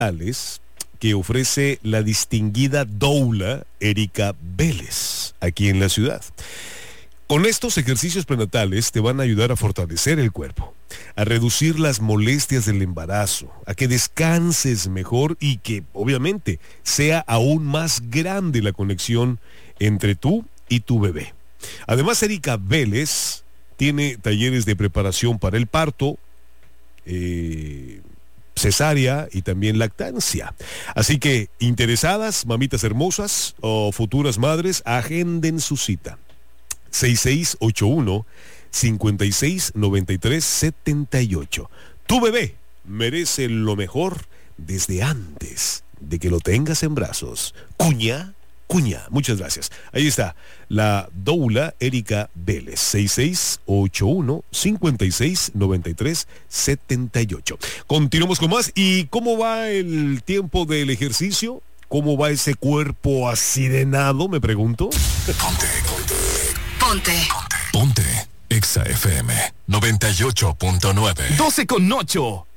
que ofrece la distinguida doula Erika Vélez, aquí en la ciudad. Con estos ejercicios prenatales te van a ayudar a fortalecer el cuerpo, a reducir las molestias del embarazo, a que descanses mejor y que, obviamente, sea aún más grande la conexión entre tú y tu bebé. Además, Erika Vélez tiene talleres de preparación para el parto, cesárea y también lactancia. Así que, interesadas, mamitas hermosas o futuras madres, agenden su cita. 6681-569378. Tu bebé merece lo mejor desde antes de que lo tengas en brazos. Cuña. Muchas gracias. Ahí está, la doula Erika Vélez, 6681-569378. Continuamos con más. ¿Y cómo va el tiempo del ejercicio? ¿Cómo va ese cuerpo asidenado? Me pregunto. Ponte. Exa FM 98.9. 12:08.